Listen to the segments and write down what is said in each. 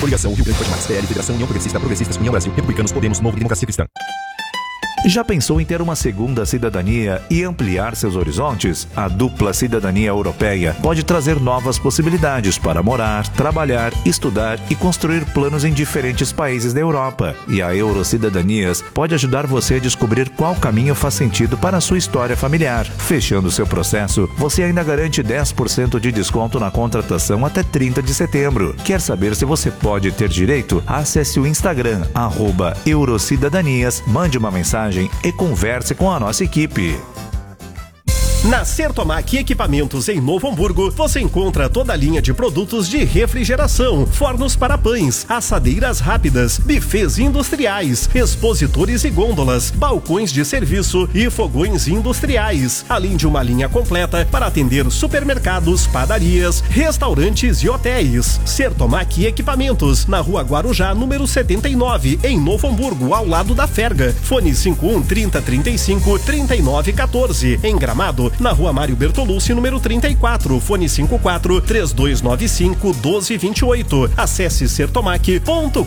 Coligação Rio Grande Forte Mais, PL, Federação União Progressista, Progressistas, União Brasil, Republicanos, Podemos, Novo, Democracia Cristã. Já pensou em ter uma segunda cidadania e ampliar seus horizontes? A dupla cidadania europeia pode trazer novas possibilidades para morar, trabalhar, estudar e construir planos em diferentes países da Europa. E a Eurocidadanias pode ajudar você a descobrir qual caminho faz sentido para a sua história familiar. Fechando seu processo, você ainda garante 10% de desconto na contratação até 30 de setembro. Quer saber se você pode ter direito? Acesse o Instagram, @Eurocidadanias, mande uma mensagem e converse com a nossa equipe. Na Sertomac Equipamentos em Novo Hamburgo, você encontra toda a linha de produtos de refrigeração, fornos para pães, assadeiras rápidas, bufês industriais, expositores e gôndolas, balcões de serviço e fogões industriais, além de uma linha completa para atender supermercados, padarias, restaurantes e hotéis. Sertomac Equipamentos, na Rua Guarujá, número 79, em Novo Hamburgo, ao lado da Ferga. Fone 51 30 35 39 14. Em Gramado, na Rua Mário Bertolucci, número 34, fone 54 3295 1228. Acesse sertomac.com.br.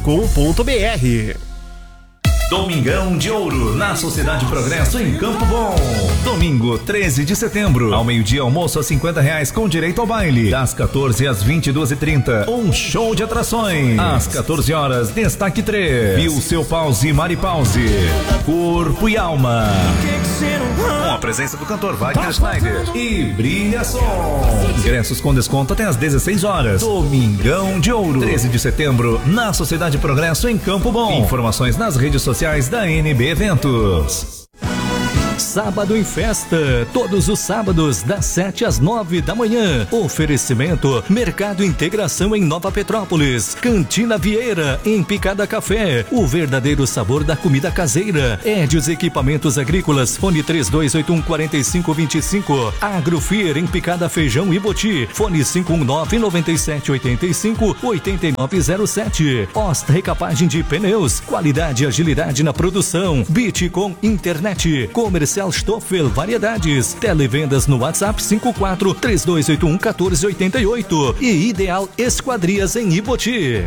Domingão de Ouro, na Sociedade Progresso, em Campo Bom. Domingo, 13 de setembro, ao meio-dia, almoço a R$50 com direito ao baile. Das 14 às 22h30, um show de atrações. Às 14 horas, Destaque 3. Viu Seu Pause, Mari Pause. Corpo e Alma. Com a presença do cantor Wagner Schneider. E Brilha Som. Ingressos com desconto até às 16 horas. Domingão de Ouro, 13 de setembro, na Sociedade Progresso, em Campo Bom. Informações nas redes sociais da NB Eventos. Sábado em Festa, todos os sábados das 7 às 9 da manhã. Oferecimento Mercado Integração em Nova Petrópolis, Cantina Vieira em Picada Café, o verdadeiro sabor da comida caseira. Edios Equipamentos Agrícolas, fone 3281-4525. Agrofier em Picada Feijão e Boti, fone 519-9785-8907. Ost Recapagem de Pneus, qualidade e agilidade na produção. Bitcom Internet, Comercial Stoffel Variedades, televendas no WhatsApp 54-3281-1488 e Ideal Esquadrias em Iboti.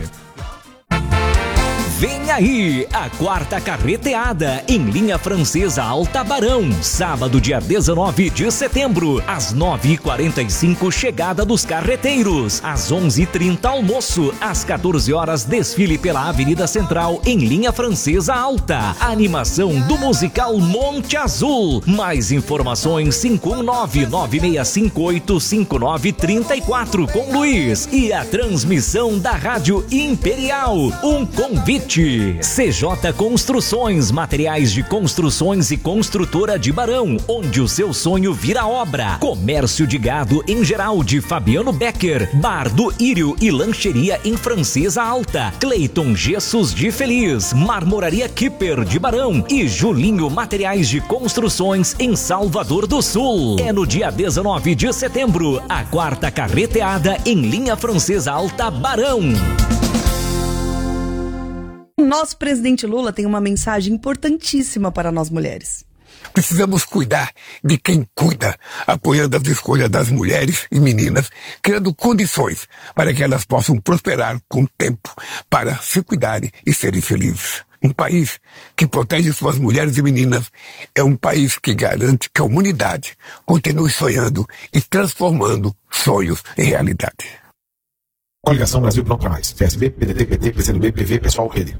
Vem aí, a quarta carreteada em linha francesa Alta Barão, sábado dia 19 de setembro, às 9h45, chegada dos carreteiros, às 11h30 almoço, às 14 horas desfile pela Avenida Central em linha francesa alta, animação do musical Monte Azul, mais informações 51996585934 com Luiz e a transmissão da Rádio Imperial, um convite. CJ Construções, materiais de construções e construtora de Barão, onde o seu sonho vira obra. Comércio de gado em geral de Fabiano Becker, Bar do Írio e lancheria em Francesa Alta. Cleiton Gessos de Feliz, Marmoraria Kipper de Barão e Julinho Materiais de Construções em Salvador do Sul. É no dia 19 de setembro, a quarta carreteada em linha Francesa Alta Barão. Nosso presidente Lula tem uma mensagem importantíssima para nós mulheres. Precisamos cuidar de quem cuida, apoiando as escolhas das mulheres e meninas, criando condições para que elas possam prosperar com tempo, para se cuidarem e serem felizes. Um país que protege suas mulheres e meninas é um país que garante que a humanidade continue sonhando e transformando sonhos em realidade. Coligação Brasil Pronto pra Mais. PSB, PDT, PT, PCdoB, PV, Pessoal, Rede.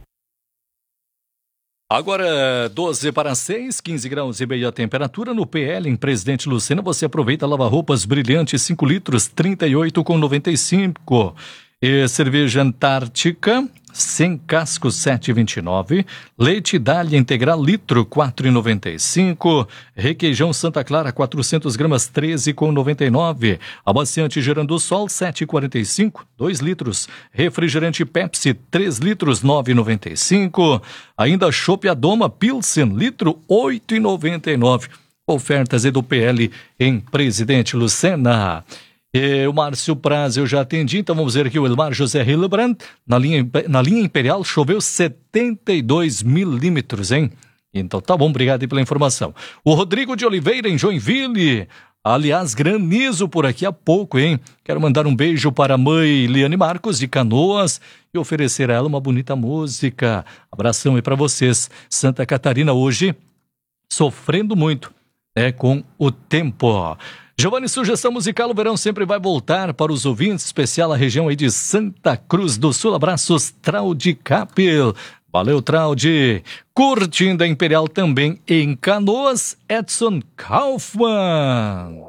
Agora, 12:06, 15 graus e meia a temperatura no PL em Presidente Lucena. Você aproveita lava-roupas brilhante 5 litros, 38,95. E cerveja Antártica, sem casco, 7,29. Leite Dália Integral litro, 4,95. Requeijão Santa Clara, 400 gramas, 13,99. Amaciante Gerando Sol, 7,45. 2 litros. Refrigerante Pepsi, 3 litros, 9,95. Ainda Chopp Adoma Pilsen, litro, 8,99. Ofertas do PL em Presidente Lucena. O Márcio Praz eu já atendi, então vamos ver aqui o Elmar José Hillebrand. Na linha Imperial choveu 72 milímetros, hein? Então tá bom, obrigado aí pela informação. O Rodrigo de Oliveira em Joinville. Aliás, granizo por aqui a pouco, hein? Quero mandar um beijo para a mãe Liane Marcos, de Canoas, e oferecer a ela uma bonita música. Abração aí para vocês. Santa Catarina hoje sofrendo muito, com o tempo. Giovanni, sugestão musical, o verão sempre vai voltar para os ouvintes, especial a região aí de Santa Cruz do Sul. Abraços, Traude Capel. Valeu, Traude. Curtindo a Imperial também em Canoas, Edson Kaufmann.